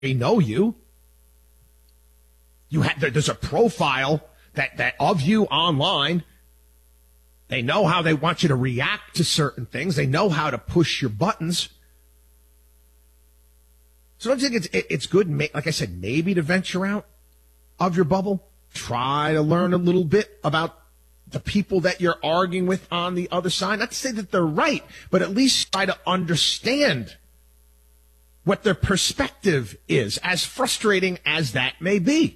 They know you. There's a profile that of you online. They know how they want you to react to certain things. They know how to push your buttons. So I think it's good, like I said, maybe to venture out of your bubble. Try to learn a little bit about the people that you're arguing with on the other side. Not to say that they're right, but at least try to understand what their perspective is, as frustrating as that may be.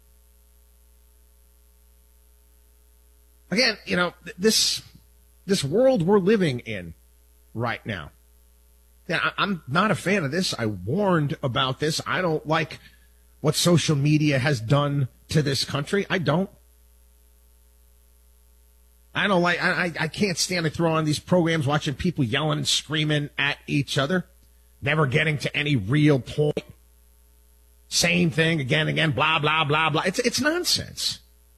Again, this world we're living in right now. Yeah, I'm not a fan of this. I warned about this. I don't like what social media has done to this country. I don't like, I can't stand to throw on these programs watching people yelling and screaming at each other, never getting to any real point. Same thing again, blah, blah, blah, blah. It's nonsense.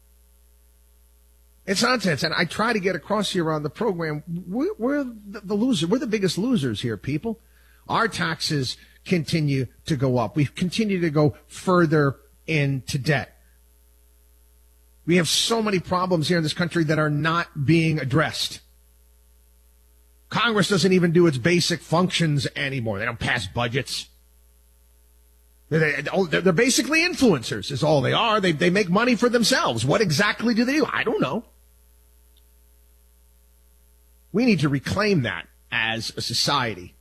It's nonsense. And I try to get across here on the program, we're the loser. We're the biggest losers here, people. Our taxes continue to go up. We continue to go further into debt. We have so many problems here in this country that are not being addressed. Congress doesn't even do its basic functions anymore. They don't pass budgets. They're basically influencers is all they are. They make money for themselves. What exactly do they do? I don't know. We need to reclaim that as a society.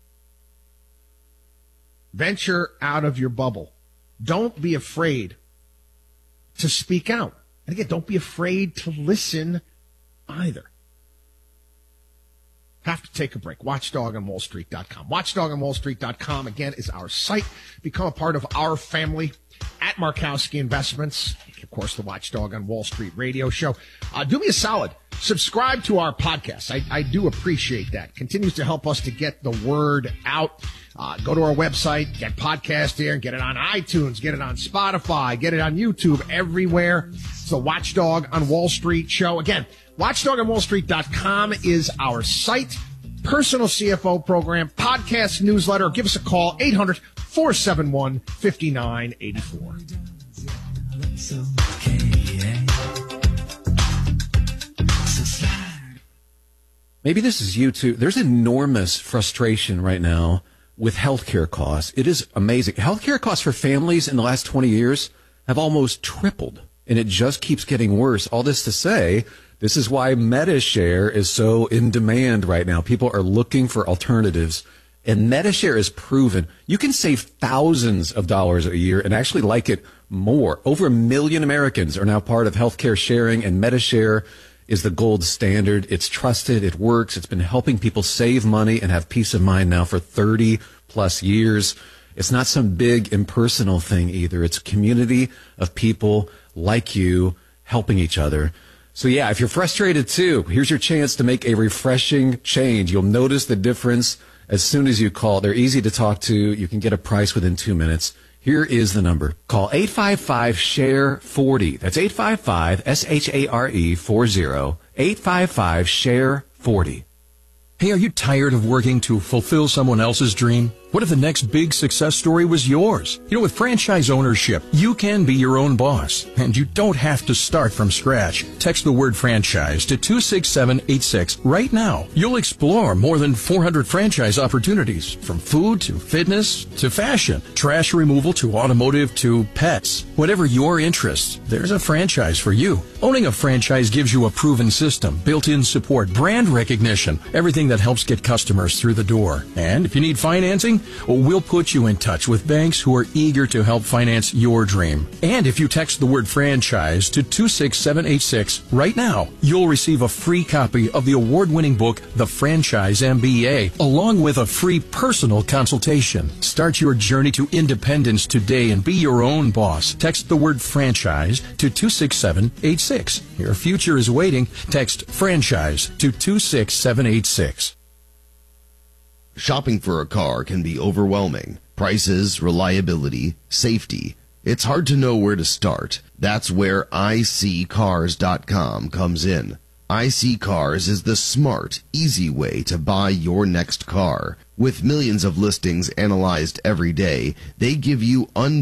Venture out of your bubble. Don't be afraid to speak out. And again, don't be afraid to listen either. Have to take a break. WatchDogOnWallStreet.com. WatchDogOnWallStreet.com, again, is our site. Become a part of our family at Markowski Investments. Of course, the Watchdog on Wall Street radio show. Do me a solid. Subscribe to our podcast. I do appreciate that. Continues to help us to get the word out. Go to our website, get podcast there, get it on iTunes, get it on Spotify, get it on YouTube, everywhere. It's the Watchdog on Wall Street show. Again, WatchDogOnWallStreet.com is our site. Personal CFO program, podcast, newsletter. Give us a call, 800-471-5984. Maybe this is you too. There's enormous frustration right now with healthcare costs. It is amazing. Healthcare costs for families in the last 20 years have almost tripled, and it just keeps getting worse. All this to say, this is why MediShare is so in demand right now. People are looking for alternatives, and MediShare is proven. You can save thousands of dollars a year and actually like it more. Over 1 million Americans are now part of healthcare sharing, and MediShare is the gold standard. It's trusted. It works. It's been helping people save money and have peace of mind now for 30 plus years. It's not some big impersonal thing either. It's a community of people like you helping each other. So yeah, if you're frustrated too, here's your chance to make a refreshing change. You'll notice the difference as soon as you call. They're easy to talk to. You can get a price within 2 minutes. Here is the number. Call 855-SHARE-40. That's 855-SHARE-40. 855-SHARE-40. Hey, are you tired of working to fulfill someone else's dream? What if the next big success story was yours? You know, with franchise ownership, you can be your own boss, and you don't have to start from scratch. Text the word franchise to 26786 right now. You'll explore more than 400 franchise opportunities, from food to fitness to fashion, trash removal to automotive to pets. Whatever your interests, there's a franchise for you. Owning a franchise gives you a proven system, built-in support, brand recognition, everything that helps get customers through the door. And if you need financing, we'll put you in touch with banks who are eager to help finance your dream. And if you text the word franchise to 26786 right now, you'll receive a free copy of the award-winning book, The Franchise MBA, along with a free personal consultation. Start your journey to independence today and be your own boss. Text the word franchise to 26786. Your future is waiting. Text franchise to 26786. Shopping for a car can be overwhelming. Prices, reliability, safety. It's hard to know where to start. That's where iSeeCars.com comes in. IC Cars is the smart, easy way to buy your next car. With millions of listings analyzed every day, they give you